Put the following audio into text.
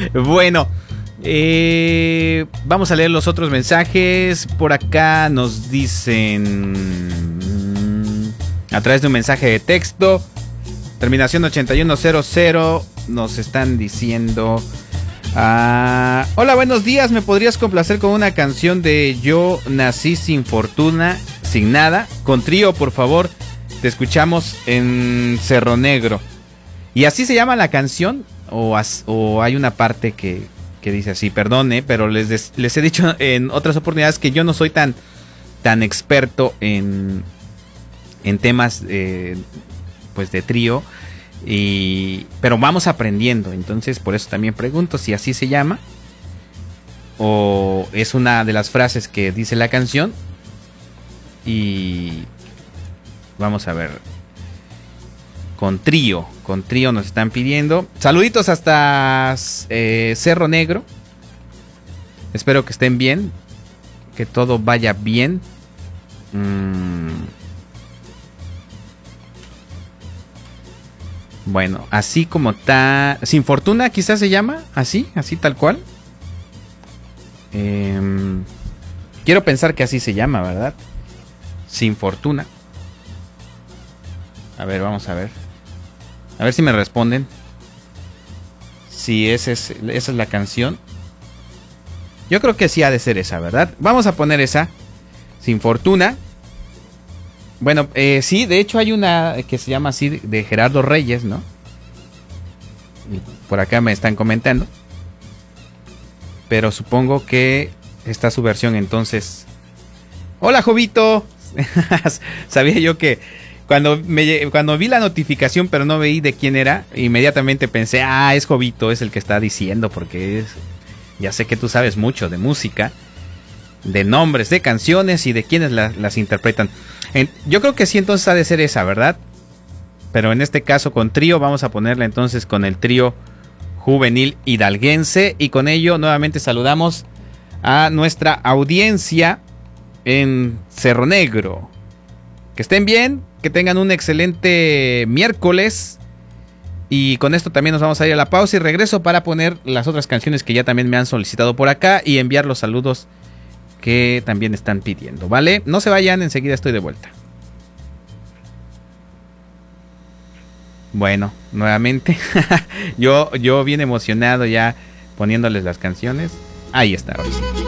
Bueno, vamos a leer los otros mensajes. Por acá nos dicen, a través de un mensaje de texto, terminación 8100, nos están diciendo: hola, buenos días, ¿me podrías complacer con una canción de Yo nací sin fortuna, sin nada? Con Trío, por favor. Te escuchamos en Cerro Negro. ¿Y así se llama la canción? ¿O hay una parte que dice así? Perdón, pero les he dicho en otras oportunidades que yo no soy tan experto en temas pues de trío. Pero vamos aprendiendo. Entonces por eso también pregunto si así se llama, o es una de las frases que dice la canción. Y vamos a ver. Con trío nos están pidiendo. Saluditos hasta Cerro Negro. Espero que estén bien, que todo vaya bien. Bueno, así como está. Sin fortuna quizás se llama. Así tal cual. Quiero pensar que así se llama, ¿verdad? Sin fortuna. A ver, vamos a ver. A ver si me responden. Si esa es la canción. Yo creo que sí ha de ser esa, ¿verdad? Vamos a poner esa. Sin fortuna. Bueno, sí, de hecho hay una que se llama así, de Gerardo Reyes, ¿no? Y por acá me están comentando. Pero supongo que está su versión entonces. Hola, Jovito. Sabía yo que cuando vi la notificación pero no veí de quién era, inmediatamente pensé, es Jovito, es el que está diciendo, porque ya sé que tú sabes mucho de música, de nombres de canciones y de quienes las interpretan. Yo creo que sí, entonces ha de ser esa, ¿verdad? Pero en este caso con Trío, vamos a ponerla entonces con el Trío Juvenil Hidalguense. Y con ello nuevamente saludamos a nuestra audiencia en Cerro Negro. Que estén bien, que tengan un excelente miércoles. Y con esto también nos vamos a ir a la pausa y regreso para poner las otras canciones que ya también me han solicitado por acá y enviar los saludos que también están pidiendo, ¿vale? No se vayan, enseguida estoy de vuelta. Bueno, nuevamente yo bien emocionado ya poniéndoles las canciones. Ahí está, ahora sí.